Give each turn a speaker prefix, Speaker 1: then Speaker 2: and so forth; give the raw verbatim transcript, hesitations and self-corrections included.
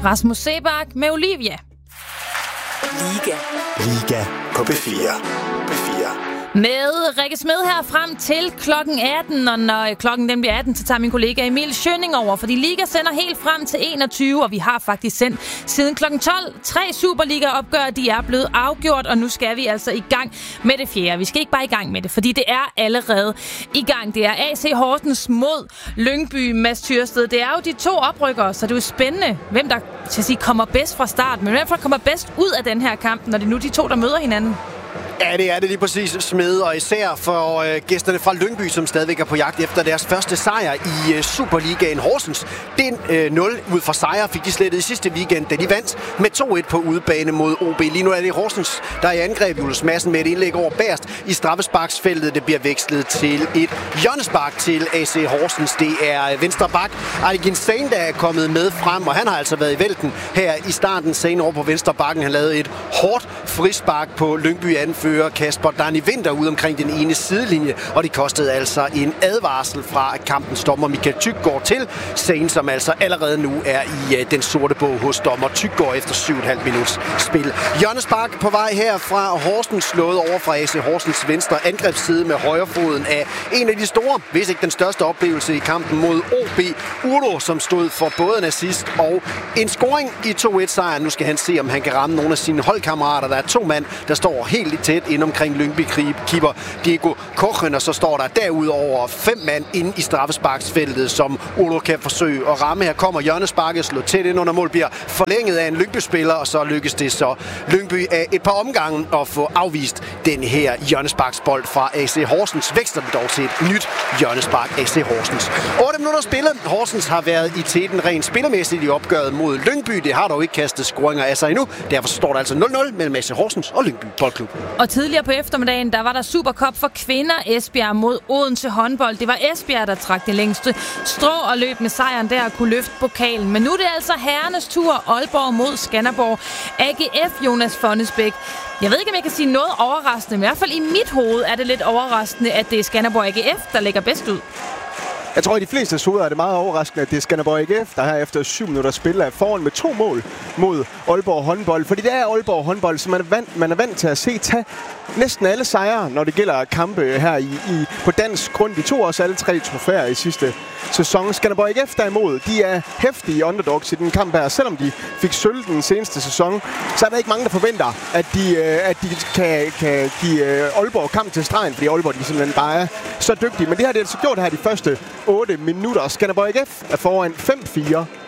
Speaker 1: Rasmus Seebach med Olivia.
Speaker 2: Liga.
Speaker 3: Liga på B fire. B fire.
Speaker 1: Med Rikke Smed her frem til klokken atten, og når klokken den bliver atten, så tager min kollega Emil Schønning over, fordi Liga sender helt frem til enogtyve, og vi har faktisk sendt siden klokken tolv. Tre Superliga-opgør, de er blevet afgjort, og nu skal vi altså i gang med det fjerde. Vi skal ikke bare i gang med det, fordi det er allerede i gang. Det er A C Horsens mod Lyngby Mads Tyrsted. Det er jo de to oprykkere, så det er jo spændende, hvem der skal sige, kommer bedst fra start, men hvem der kommer bedst ud af den her kamp, når det er nu de to, der møder hinanden.
Speaker 4: Ja, det er det lige præcis, Smed, og især for øh, gæsterne fra Lyngby, som stadigvæk er på jagt efter deres første sejr i øh, Superligaen. Horsens, den øh, nul ud fra sejr fik de slettet i sidste weekend, da de vandt med to et på udebane mod O B. Lige nu er det Horsens, der er i angreb. Julius Madsen med et indlæg over bagerst i straffesparksfeltet. Det bliver vekslet til et hjørnespark til A C Horsens. Det er venstre bak Arigin Sane, der er kommet med frem, og han har altså været i vælten her i starten. Sane over på venstre bakken. Han lavede et hårdt frispark på Lyngby anfører Kasper Dani Vinter ud omkring den ene sidelinje, og det kostede altså en advarsel fra kampens dommer Michael Tyggaard til Sane, som altså allerede nu er i uh, den sorte bog hos dommer Tyggaard efter syv komma fem minuts spil. Hjørnespark på vej her fra Horsens, slået over fra A C Horsens venstre angrebsside med højrefoden af en af de store, hvis ikke den største oplevelse i kampen mod O B, Urdo, som stod for både en assist og en scoring i to et sejren. Nu skal han se, om han kan ramme nogle af sine holdkammerater. Der er to mand, der står helt tæt ind omkring Lyngby-keeper Diego Kochen, og så står der derudover fem mand inde i straffesparksfeltet, som Urdo kan forsøge at ramme. Her kommer hjørnesparket, slået tæt ind under mål, bliver forlænget af en Lyngby-spiller, og så lykkes det så Lyngby af et par omgange at få afvist den her hjørnesparksbold fra A C Horsens. Vækster den dog til et nyt hjørnespark A C Horsens. otte minutter spillet. Horsens har været i teten rent spillermæssigt i opgøret mod Lyngby. Det har dog ikke kastet scoringer af sig endnu. Derfor står der altså nul nul mellem A C Horsens og Lyngby Boldklub.
Speaker 1: Og tidligere på eftermiddagen, der var der Supercup for kvinder. Esbjerg mod Odense håndbold. Det var Esbjerg, der trak det længste strå og løb med sejren der og kunne løfte pokalen. Men nu er det altså herrenes tur. Aalborg mod Skanderborg. A G F, Jonas Fonnesbæk. Jeg ved ikke, om jeg kan sige noget overraskende, men i hvert fald i mit hoved er det lidt overraskende, at det er Skanderborg A G F, der ligger bedst ud.
Speaker 5: Jeg tror, i de fleste hoveder er det meget overraskende, at det er Skanderborg A G F, der her efter syv minutter spil er foran med to mål mod Aalborg håndbold. Fordi det er Aalborg håndbold, som man er vant, man er vant til at se tage næsten alle sejre, når det gælder kampe her i, i, på dansk grund. De tog også alle tre trofæer i sidste sæson. Skanderborg A G F derimod, de er heftige underdogs i den kamp her. Selvom de fik sølv den seneste sæson, så er der ikke mange, der forventer, at de, at de kan, kan give Aalborg kamp til stregen, fordi Aalborg de simpelthen bare er så dygtige. Men det har de altså gjort her de første otte minutter. Skanderborg A G F er foran fem fire